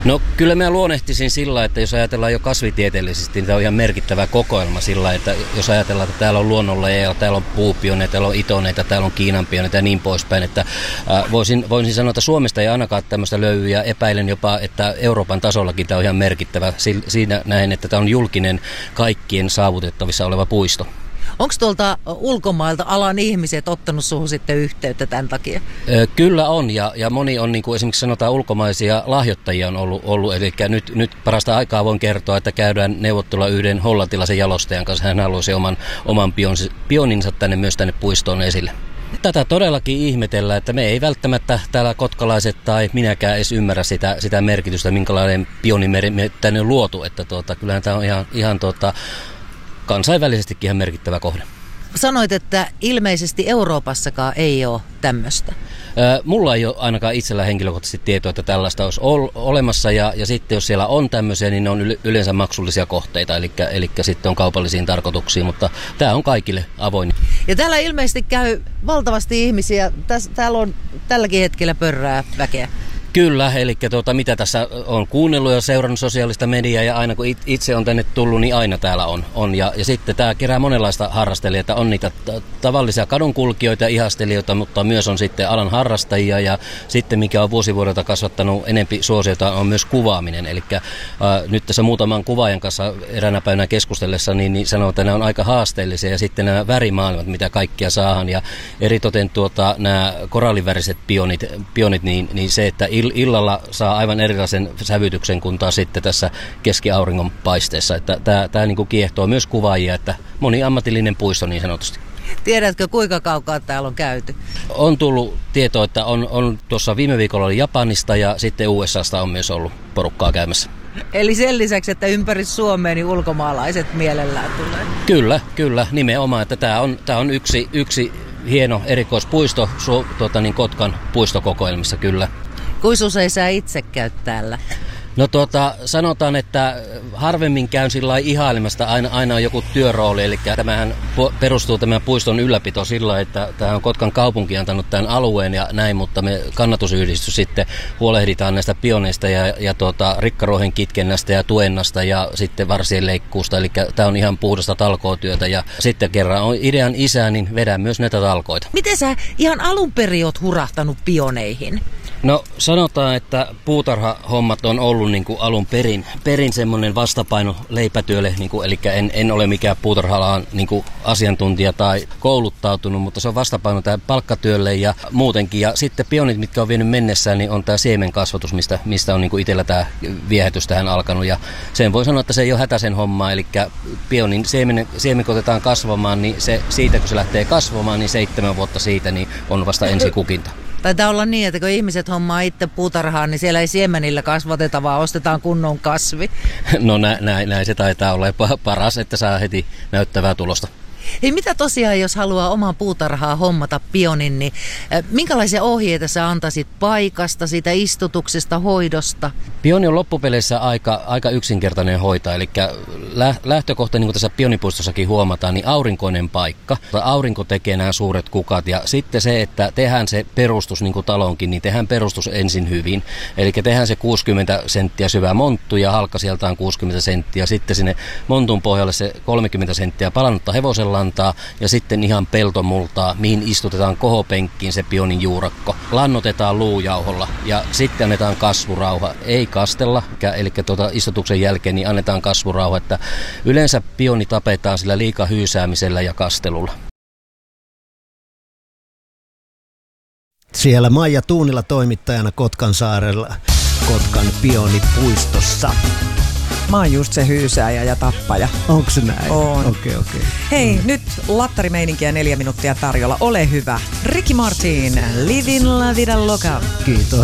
No kyllä mä luonnehtisin sillä, että jos ajatellaan jo kasvitieteellisesti, niin tämä on ihan merkittävä kokoelma sillä, että jos ajatellaan, että täällä on luonnonlajeja, täällä on puupioneita, täällä on itoneita, täällä on kiinanpioneita ja niin poispäin, että voisin sanoa, että Suomesta ei ainakaan tämmöistä löydy ja epäilen jopa, että Euroopan tasollakin tämä on ihan merkittävä siinä näin, että tämä on julkinen kaikkien saavutettavissa oleva puisto. Onko tuolta ulkomailta alan ihmiset ottanut suhun sitten yhteyttä tämän takia? Kyllä on ja moni on, niin kuin esimerkiksi sanotaan, ulkomaisia lahjoittajia on ollut eli nyt parasta aikaa voin kertoa, että käydään neuvottelua yhden hollantilaisen jalostajan kanssa. Hän haluaisi oman pioninsa myös tänne puistoon esille. Tätä todellakin ihmetellään, että me ei välttämättä täällä kotkalaiset tai minäkään edes ymmärrä sitä merkitystä, minkälainen pionimeri me tänne luotu, että kyllähän tämä on ihan kansainvälisestikin ihan merkittävä kohde. Sanoit, että ilmeisesti Euroopassakaan ei ole tämmöistä. Mulla ei ole ainakaan itsellä henkilökohtaisesti tietoa, että tällaista olisi olemassa ja sitten jos siellä on tämmöisiä, niin ne on yleensä maksullisia kohteita, eli sitten on kaupallisiin tarkoituksiin, mutta tämä on kaikille avoin. Ja täällä ilmeisesti käy valtavasti ihmisiä, täällä on tälläkin hetkellä pörrää väkeä. Kyllä, eli mitä tässä on kuunnellut ja seurannut sosiaalista mediaa ja aina kun itse on tänne tullut, niin aina täällä on. Ja sitten tämä kerää monenlaista harrastelijoita, on niitä tavallisia kadunkulkijoita ja ihastelijoita, mutta myös on sitten alan harrastajia ja sitten mikä on vuosivuodelta kasvattanut enempi suosiota on myös kuvaaminen. Eli nyt tässä muutaman kuvaajan kanssa eräänä päivänä keskustellessa niin sanoo, että nämä on aika haasteellisia ja sitten nämä värimaailmat, mitä kaikkia saadaan ja eritoten nämä koralliväriset pionit niin se, että illalla saa aivan erilaisen sävytyksen kuin taas sitten tässä keskiauringon paisteessa. Että tämä niin kuin kiehtoo myös kuvaajia, että moniammatillinen puisto niin sanotusti. Tiedätkö, kuinka kaukaa täällä on käyty? On tullut tietoa, että on tuossa viime viikolla oli Japanista ja sitten USAsta on myös ollut porukkaa käymässä. Eli sen lisäksi, että ympäri Suomea niin ulkomaalaiset mielellään tulee? Kyllä, nimenomaan. Että tämä on yksi hieno erikoispuisto Kotkan puistokokoelmissa kyllä. Kuinka usein sä itse käyt täällä? No sanotaan, että harvemmin käyn sillä lailla ihailemasta, aina on joku työrooli, eli tämähän perustuu tämän puiston ylläpito sillä, että tämä on Kotkan kaupunki antanut tämän alueen ja näin, mutta me kannatusyhdistys sitten huolehditaan näistä pioneista ja rikkaruohen kitkennästä ja tuennasta ja sitten varsien leikkuusta, eli tämä on ihan puhdasta talkootyötä ja sitten kerran on idean isä, niin vedän myös näitä talkoita. Miten sä ihan alun perin oot hurahtanut pioneihin? No sanotaan, että puutarhahommat on ollut niin kuin alun perin semmoinen vastapaino leipätyölle, niin kuin, eli en ole mikään puutarha-alan niin kuin asiantuntija tai kouluttautunut, mutta se on vastapaino tähän palkkatyölle ja muutenkin. Ja sitten pionit, mitkä on vienyt mennessään, niin on tämä siemenkasvatus, mistä on niin kuin itsellä tämä viehätys tähän alkanut. Ja sen voi sanoa, että se ei ole hätäisen hommaa, eli pionin siemen kun otetaan kasvamaan, niin siitä kun se lähtee kasvamaan, niin 7 vuotta siitä niin on vasta ensi kukinta. Taitaa olla niin, että kun ihmiset hommaa itse puutarhaan, niin siellä ei siemenillä kasvateta, vaan ostetaan kunnon kasvi. No näin se taitaa olla paras, että saa heti näyttävää tulosta. Hei, mitä tosiaan, jos haluaa oman puutarhaa hommata pionin, niin minkälaisia ohjeita sä antaisit paikasta, siitä istutuksesta, hoidosta? Pioni on loppupeleissä aika yksinkertainen hoitaa, eli lähtökohta, niin kuin tässä pionipuistossakin huomataan, niin aurinkoinen paikka. Aurinko tekee nämä suuret kukat ja sitten se, että tehdään se perustus, niin kuin talonkin, niin tehdään perustus ensin hyvin. Eli tehdään se 60 senttiä syvä monttu ja halka sieltä on 60 senttiä, sitten sinne montun pohjalle se 30 senttiä palannutta hevosenlantaa ja sitten ihan peltomultaa, mihin istutetaan kohopenkkiin se pionin juurakko. Lannotetaan luujauholla ja sitten annetaan kasvurauha. Ei kastella, eli istutuksen jälkeen niin annetaan kasvurauha, että yleensä pioni tapetaan sillä liikahyysäämisellä ja kastelulla. Siellä Maija Tuunila toimittajana Kotkansaarella, Kotkan pionipuistossa. Mä oon just se hyysääjä ja tappaja. Onko se näin? On. Okei. Hei, nyt lattarimeininkiä 4 minuuttia tarjolla. Ole hyvä. Ricky Martin, Livin la vida loca. Kiitos.